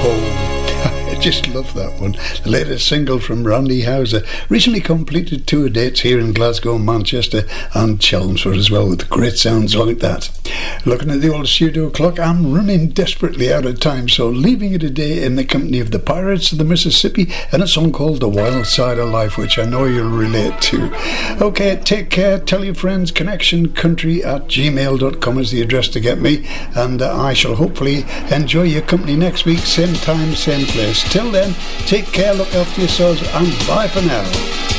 I just love that one. The latest single from Randy Houser. Recently completed tour dates here in Glasgow, Manchester and Chelmsford as well, with great sounds like that. Looking at the old studio clock, I'm running desperately out of time, so leaving you today in the company of the Pirates of the Mississippi and a song called The Wild Side of Life, which I know you'll relate to. Okay, take care, tell your friends. connectioncountry@gmail.com is the address to get me, and I shall hopefully enjoy your company next week, same time, same place. Till then, take care, look after yourselves, and bye for now.